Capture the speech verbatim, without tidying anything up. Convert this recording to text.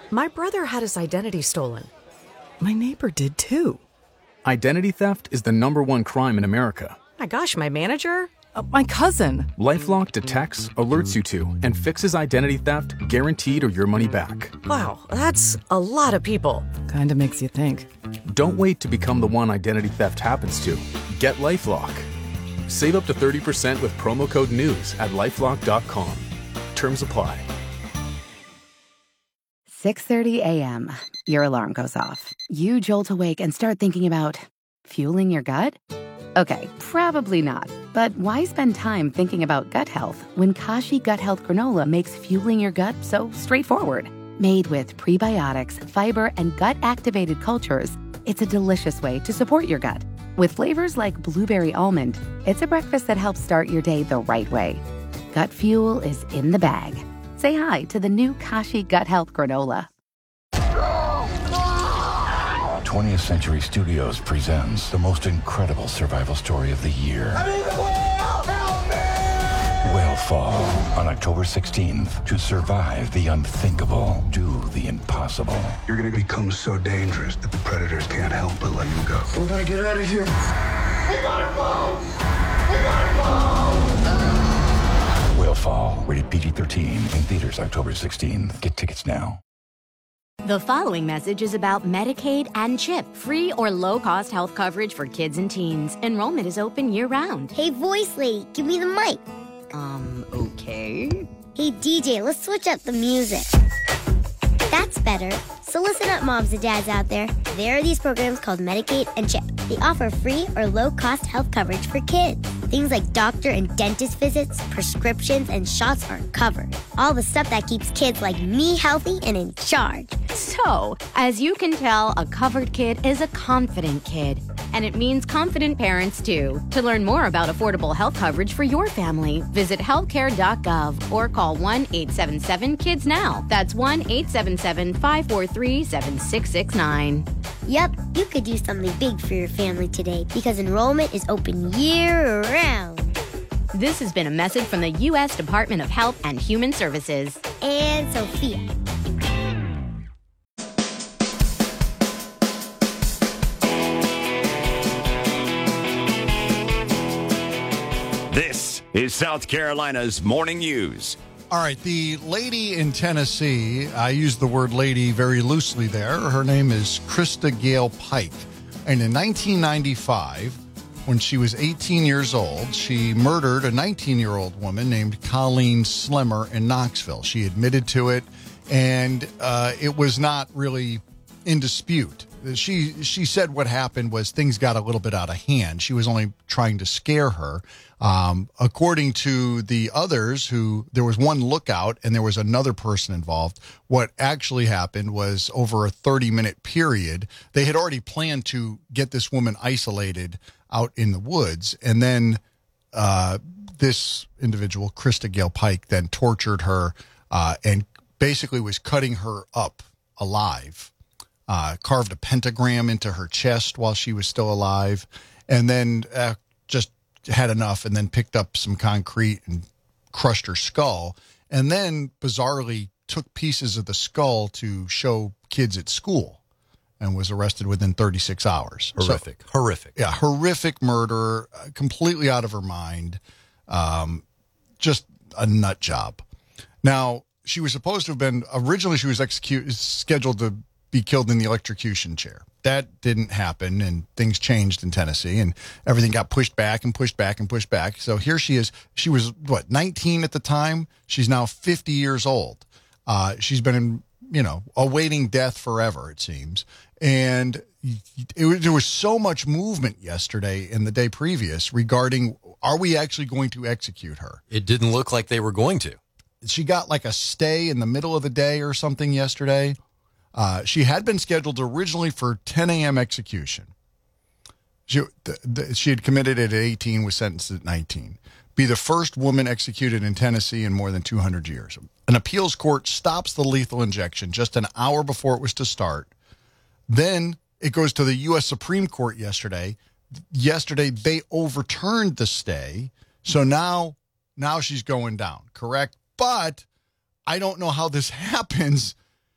My brother had his identity stolen. My neighbor did too. Identity theft is the number one crime in America. My gosh, my manager? Uh, my cousin. LifeLock detects, alerts you to, and fixes identity theft guaranteed or your money back. Wow, that's a lot of people. Kinda makes you think. Don't wait to become the one identity theft happens to. Get LifeLock. Save up to thirty percent with promo code NEWS at lifelock dot com. Terms apply. six thirty a.m. Your alarm goes off. You jolt awake and start thinking about fueling your gut? Okay, probably not. But why spend time thinking about gut health when Kashi Gut Health Granola makes fueling your gut so straightforward? Made with prebiotics, fiber, and gut-activated cultures, it's a delicious way to support your gut. With flavors like blueberry almond, it's a breakfast that helps start your day the right way. Gut fuel is in the bag. Say hi to the new Kashi Gut Health Granola. twentieth Century Studios presents the most incredible survival story of the year. I'm in the whale! Help me! Whalefall on October sixteenth. To survive the unthinkable, do the impossible. You're gonna become so dangerous that the predators can't help but let you go. We gotta get out of here. We gotta go! We gotta go! Whalefall, rated P G thirteen, in theaters October sixteenth. Get tickets now. The following message is about Medicaid and CHIP, free or low-cost health coverage for kids and teens. Enrollment is open year-round. Hey, voice lady, give me the mic. Um, okay. Hey, D J, let's switch up the music. That's better. So listen up, moms and dads out there. There are these programs called Medicaid and CHIP. They offer free or low-cost health coverage for kids. Things like doctor and dentist visits, prescriptions, and shots are covered. All the stuff that keeps kids like me healthy and in charge. So, as you can tell, a covered kid is a confident kid. And it means confident parents, too. To learn more about affordable health coverage for your family, visit healthcare dot gov or call one eight seven seven kids now. That's one eight seven seven, five four three, seven six six nine. Yep, you could do something big for your family today because enrollment is open year-round. This has been a message from the U S Department of Health and Human Services. And Sophia. This is South Carolina's Morning News. All right, the lady in Tennessee, I use the word lady very loosely there. Her name is Krista Gale Pike. And in nineteen ninety-five, when she was eighteen years old, she murdered a nineteen-year-old woman named Colleen Slimmer in Knoxville. She admitted to it, and uh, it was not really in dispute. She she said what happened was things got a little bit out of hand. She was only trying to scare her. Um, according to the others, who there was one lookout and there was another person involved. What actually happened was over a thirty-minute period, they had already planned to get this woman isolated out in the woods, and then uh, this individual, Krista Gale Pike, then tortured her uh, and basically was cutting her up alive. Uh, carved a pentagram into her chest while she was still alive, and then uh, just had enough and then picked up some concrete and crushed her skull, and then bizarrely took pieces of the skull to show kids at school and was arrested within thirty-six hours. Horrific. So, horrific. Yeah, horrific murder, uh, completely out of her mind, um, just a nut job. Now, she was supposed to have been, originally she was executed, scheduled to be killed in the electrocution chair. That didn't happen, and things changed in Tennessee, and everything got pushed back and pushed back and pushed back. So here she is. She was, what, nineteen at the time? She's now fifty years old. Uh, she's been, in, you know, awaiting death forever, it seems. And it was, there was so much movement yesterday and the day previous regarding, are we actually going to execute her? It didn't look like they were going to. She got like a stay in the middle of the day or something yesterday. Uh, she had been scheduled originally for ten a.m. execution. She, th- th- she had committed at eighteen, was sentenced at nineteen. Be the first woman executed in Tennessee in more than two hundred years. An appeals court stops the lethal injection just an hour before it was to start. Then it goes to the U S Supreme Court yesterday. Yesterday, they overturned the stay. So now, now she's going down, correct? But I don't know how this happens